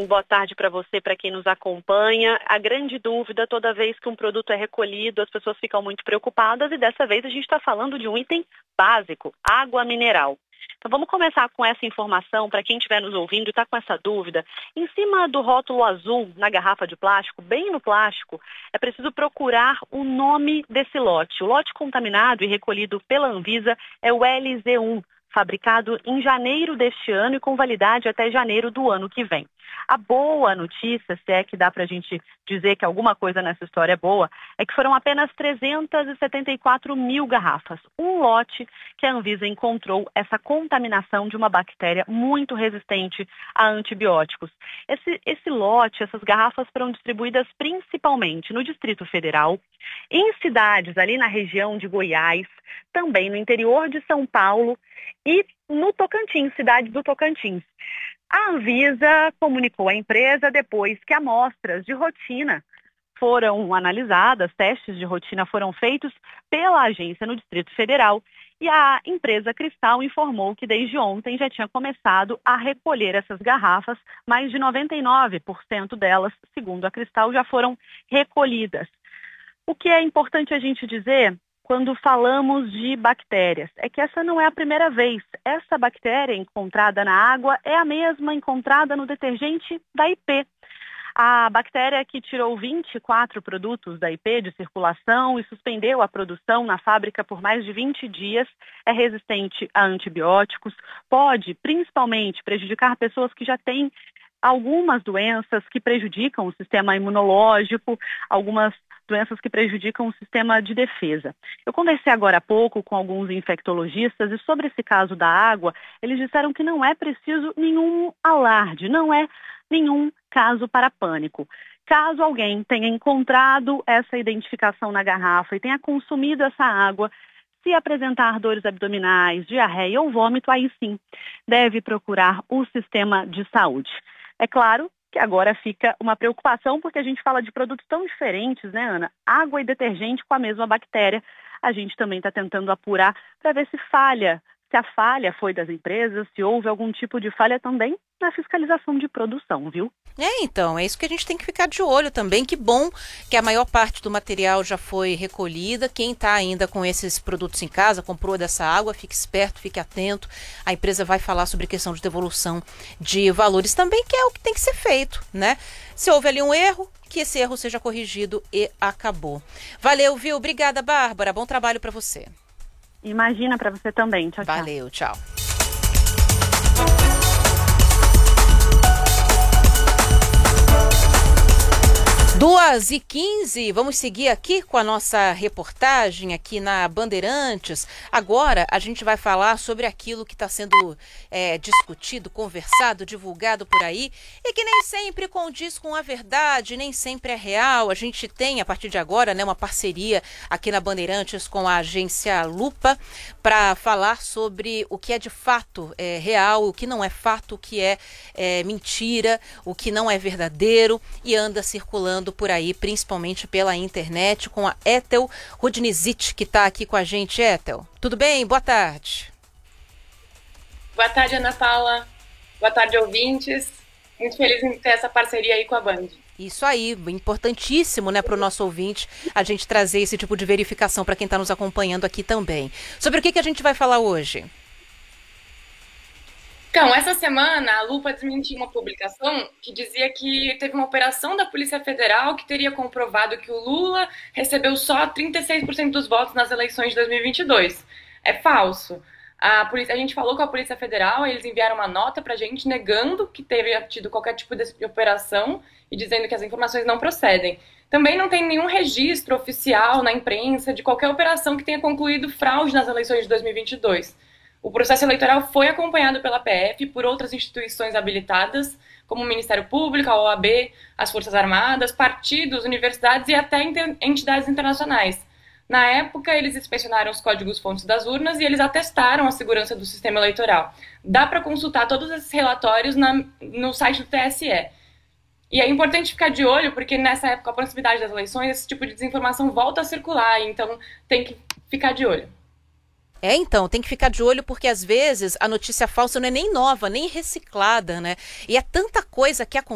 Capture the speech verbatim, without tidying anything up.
boa tarde para você, para quem nos acompanha. A grande dúvida, toda vez que um produto é recolhido, as pessoas ficam muito preocupadas e dessa vez a gente está falando de um item básico, água mineral. Então vamos começar com essa informação para quem estiver nos ouvindo e está com essa dúvida. Em cima do rótulo azul na garrafa de plástico, bem no plástico, é preciso procurar o nome desse lote. O lote contaminado e recolhido pela Anvisa é o L Z um. Fabricado em janeiro deste ano e com validade até janeiro do ano que vem. A boa notícia, se é que dá para a gente dizer que alguma coisa nessa história é boa, é que foram apenas trezentas e setenta e quatro mil garrafas, um lote que a Anvisa encontrou essa contaminação de uma bactéria muito resistente a antibióticos. Esse, esse lote, essas garrafas foram distribuídas principalmente no Distrito Federal, em cidades ali na região de Goiás, também no interior de São Paulo e no Tocantins, cidade do Tocantins. A Anvisa comunicou à empresa depois que amostras de rotina foram analisadas, testes de rotina foram feitos pela agência no Distrito Federal e a empresa Cristal informou que desde ontem já tinha começado a recolher essas garrafas, mais de noventa e nove por cento delas, segundo a Cristal, já foram recolhidas. O que é importante a gente dizer quando falamos de bactérias é que essa não é a primeira vez. Essa bactéria encontrada na água é a mesma encontrada no detergente da I P. A bactéria que tirou vinte e quatro produtos da I P de circulação e suspendeu a produção na fábrica por mais de vinte dias é resistente a antibióticos, pode principalmente prejudicar pessoas que já têm algumas doenças que prejudicam o sistema imunológico, algumas doenças que prejudicam o sistema de defesa. Eu conversei agora há pouco com alguns infectologistas e sobre esse caso da água, eles disseram que não é preciso nenhum alarde, não é nenhum caso para pânico. Caso alguém tenha encontrado essa identificação na garrafa e tenha consumido essa água, se apresentar dores abdominais, diarreia ou vômito, aí sim deve procurar o sistema de saúde. É claro que agora fica uma preocupação porque a gente fala de produtos tão diferentes, né, Ana? Água e detergente com a mesma bactéria. A gente também está tentando apurar para ver se falha, se a falha foi das empresas, se houve algum tipo de falha também na fiscalização de produção, viu? É, então, é isso que a gente tem que ficar de olho também. Que bom que a maior parte do material já foi recolhida. Quem está ainda com esses produtos em casa, comprou dessa água, fique esperto, fique atento. A empresa vai falar sobre questão de devolução de valores também, que é o que tem que ser feito, né? Se houve ali um erro, que esse erro seja corrigido e acabou. Valeu, viu? Obrigada, Bárbara. Bom trabalho para você. Imagina, para você também. Tchau, tchau. Valeu, tchau. duas e quinze, vamos seguir aqui com a nossa reportagem aqui na Bandeirantes. Agora a gente vai falar sobre aquilo que está sendo é, discutido, conversado, divulgado por aí e que nem sempre condiz com a verdade, nem sempre é real. A gente tem, a partir de agora, né, uma parceria aqui na Bandeirantes com a agência Lupa para falar sobre o que é de fato é, real, o que não é fato, o que é, é mentira, o que não é verdadeiro e anda circulando por aí, principalmente pela internet, com a Ethel Rudnizit, que está aqui com a gente. Ethel, tudo bem? Boa tarde. Boa tarde, Ana Paula. Boa tarde, ouvintes. Muito feliz em ter essa parceria aí com a Band. Isso aí, importantíssimo, né, para o nosso ouvinte, a gente trazer esse tipo de verificação para quem está nos acompanhando aqui também. Sobre o que, que a gente vai falar hoje? Então, essa semana a Lupa desmentiu uma publicação que dizia que teve uma operação da Polícia Federal que teria comprovado que o Lula recebeu só trinta e seis por cento dos votos nas eleições de dois mil e vinte e dois. É falso. A, polícia, a gente falou com a Polícia Federal, eles enviaram uma nota pra gente negando que teria tido qualquer tipo de operação e dizendo que as informações não procedem. Também não tem nenhum registro oficial na imprensa de qualquer operação que tenha concluído fraude nas eleições de dois mil e vinte e dois. O processo eleitoral foi acompanhado pela P F e por outras instituições habilitadas, como o Ministério Público, a O A B, as Forças Armadas, partidos, universidades e até entidades internacionais. Na época, eles inspecionaram os códigos-fontes das urnas e eles atestaram a segurança do sistema eleitoral. Dá para consultar todos esses relatórios na, no site do T S E. E é importante ficar de olho, porque nessa época, a proximidade das eleições, esse tipo de desinformação volta a circular, então tem que ficar de olho. É, então, tem que ficar de olho porque às vezes a notícia falsa não é nem nova, nem reciclada, né? E é tanta coisa que acontece.